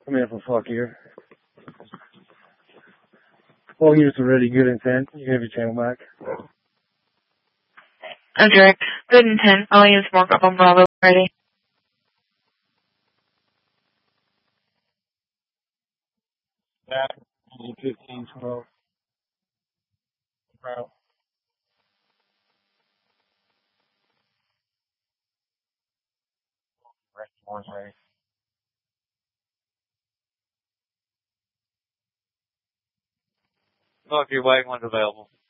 Come in for fuck here. All units are ready, good intent. You can have your channel back. Direct. Good intent. All units mark up on Bravo. Ready. Back. 15, 12. Route. Rest more ready. Look, your wagon one's available.